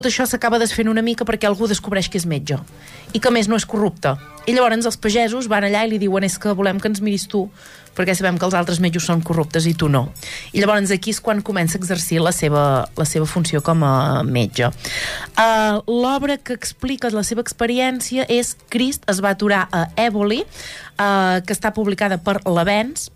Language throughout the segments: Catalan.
això s'acaba desfent una mica perquè algú descobreix que és metge i que a més no és corrupte. I llavors els pagesos van allà i li diuen és que volem que ens miris tu perquè sabem que els altres metges són corruptes i tu no. I llavors aquí és quan comença a exercir la seva funció com a metge. L'obra que explica la seva experiència és Crist es va aturar a Éboli, que està publicada per l'Avenç,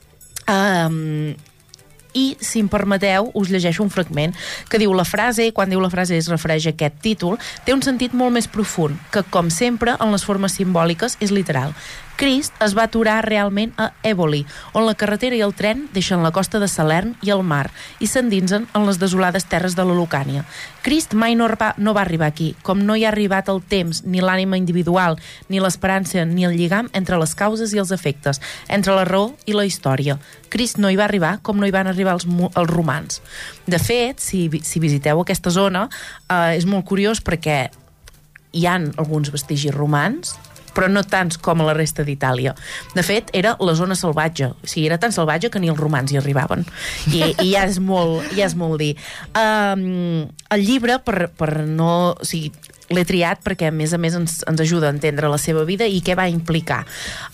i, si em permeteu, us llegeixo un fragment que diu la frase, quan diu la frase es refereix a aquest títol, té un sentit molt més profund, que, com sempre, en les formes simbòliques és literal. Crist es va aturar realment a Éboli, on la carretera i el tren deixen la costa de Salern i el mar i s'endinsen en les desolades terres de la Lucània. Crist mai no va arribar aquí, com no hi ha arribat el temps, ni l'ànima individual, ni l'esperança, ni el lligam entre les causes i els efectes, entre la raó i la història. Crist no hi va arribar com no hi van arribar els romans. De fet, si visiteu aquesta zona, és molt curiós perquè hi ha alguns vestigis romans, però no tants com a la resta d'Itàlia. De fet, era la zona salvatge. O sigui, era tan salvatge que ni els romans hi arribaven. I ja és molt dir. El llibre, per no... O sigui, l'he triat perquè, a més ens ajuda a entendre la seva vida i què va implicar.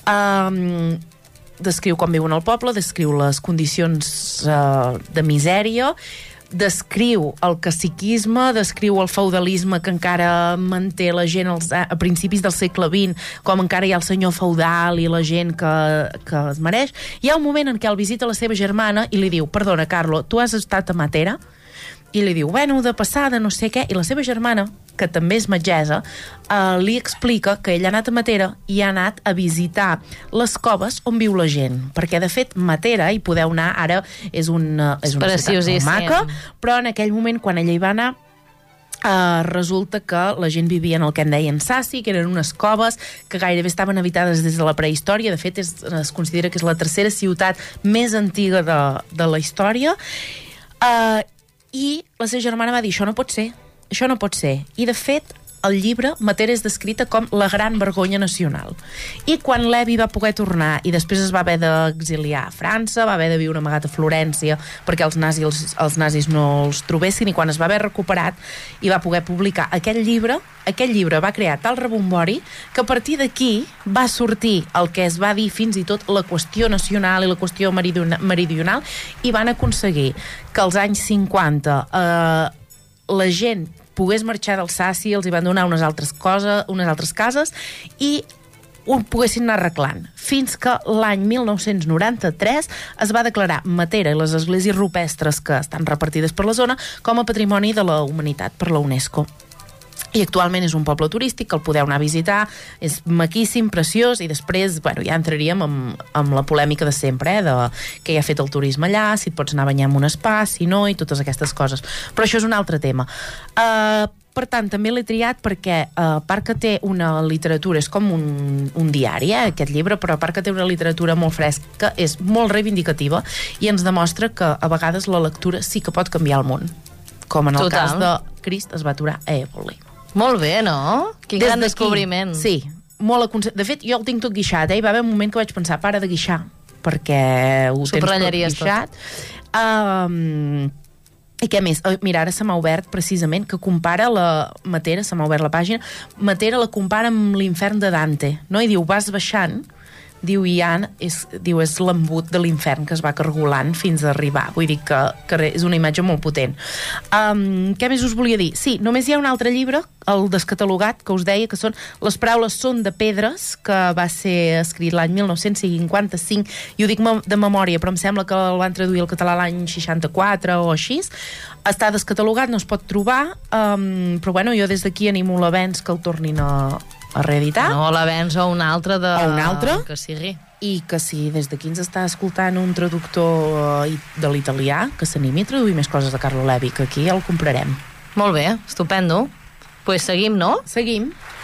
Descriu com viuen al poble, descriu les condicions de misèria, descriu el caciquisme, descriu el feudalisme que encara manté la gent a principis del segle XX, com encara hi ha el senyor feudal i la gent que es mereix. Hi ha un moment en què el visita la seva germana i li diu, perdona, Carlo, tu has estat a Matera? I li diu, bueno, de passada, no sé què, i la seva germana, que també és metgessa, li explica que ell ha anat a Matera i ha anat a visitar les coves on viu la gent, perquè de fet Matera, hi podeu anar, ara és una ciutat molt maca, però en aquell moment quan ella hi va anar resulta que la gent vivia en el que en deien Sassi, que eren unes coves que gairebé estaven habitades des de la prehistòria. De fet, es considera que és la tercera ciutat més antiga de la història, i la seva germana va dir, això no pot ser. I de fet, el llibre, Matera és descrita com la gran vergonya nacional. I quan Levi va poder tornar i després es va haver d'exiliar a França, va haver de viure amagat a Florència perquè els nazis no els trobessin, i quan es va haver recuperat i va poder publicar aquell llibre va crear tal rebombori que a partir d'aquí va sortir el que es va dir fins i tot la qüestió nacional i la qüestió meridional, i van aconseguir que als anys 50 la gent pogués marxar del Sassi, els hi van donar unes altres cases i ho poguessin anar arreglant, fins que l'any 1993 es va declarar Matera i les esglésies rupestres que estan repartides per la zona com a Patrimoni de la Humanitat per la UNESCO. I actualment és un poble turístic que el podeu anar a visitar, és maquíssim, preciós, i després, bueno, ja entraríem amb la polèmica de sempre, de què hi ha fet el turisme allà, si et pots anar a banyar en un spa, si no, i totes aquestes coses. Però això és un altre tema. Per tant, també l'he triat perquè, a part que té una literatura, és com un diari, aquest llibre, però a part que té una literatura molt fresca, és molt reivindicativa i ens demostra que a vegades la lectura sí que pot canviar el món, com en el cas de Crist es va aturar a Éboli. Molt bé, no? Quin gran descobriment. Sí, molt de fet, jo el tinc tot guixat, hi va haver un moment que vaig pensar, para de guixar, perquè ho tens tot guixat. I què més? Mira, ara se m'ha obert precisament que compara la Matera, se m'ha obert la pàgina, Matera la compara amb l'infern de Dante, no? I diu, vas baixant, diu Ian, és l'embut de l'infern que es va cargolant fins a arribar. Vull dir que és una imatge molt potent. Què més us volia dir? Sí, només hi ha un altre llibre, el descatalogat, que us deia que són Les paraules són de pedres, que va ser escrit l'any 1955, i ho dic de memòria, però em sembla que el van traduir al català l'any 64 o així. Està descatalogat, no es pot trobar, però bueno, jo des d'aquí animo l'Avenç que el tornin a reeditar. No, l'Avenç o un altre que sigui. I que si des d'aquí ens està escoltant un traductor de l'italià, que s'animi a traduir més coses de Carlo Levi, que aquí el comprarem. Molt bé, estupendo. Pues seguim, no? Seguim.